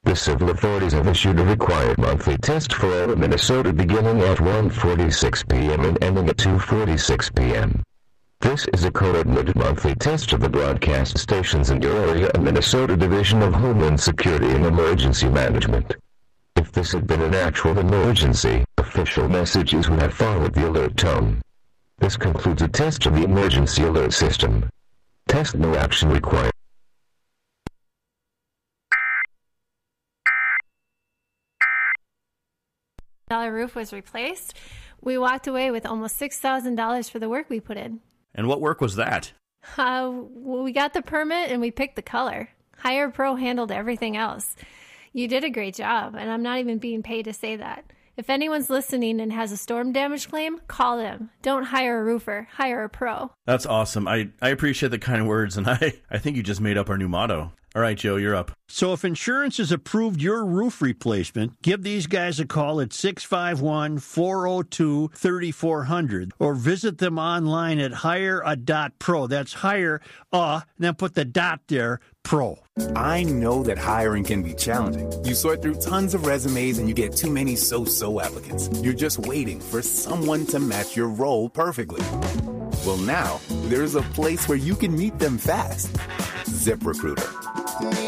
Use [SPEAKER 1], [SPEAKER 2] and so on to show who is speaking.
[SPEAKER 1] The civil authorities have issued a required monthly test for all of Minnesota beginning at 1:46 p.m. and ending at 2:46 p.m. This is a coordinated monthly test of the broadcast stations in your area and Minnesota Division of Homeland Security and Emergency Management. If this had been an actual emergency, official messages would have followed the alert tone. This concludes a test of the emergency alert system. Test no action required.
[SPEAKER 2] $1 roof was replaced. We walked away with almost $6,000 for the work we put in.
[SPEAKER 3] And what work was that?
[SPEAKER 2] We got the permit and we picked the color. Hire Pro handled everything else. You did a great job, and I'm not even being paid to say that. If anyone's listening and has a storm damage claim, call them. Don't hire a roofer, hire a pro.
[SPEAKER 3] That's awesome. I appreciate the kind words, and I think you just made up our new motto. All right, Joe, you're up.
[SPEAKER 4] So if insurance has approved your roof replacement, give these guys a call at 651-402-3400 or visit them online at hireA.pro. That's hire and then put the dot there, pro.
[SPEAKER 5] I know that hiring can be challenging. You sort through tons of resumes and you get too many so-so applicants. You're just waiting for someone to match your role perfectly. Well, now there's a place where you can meet them fast. ZipRecruiter.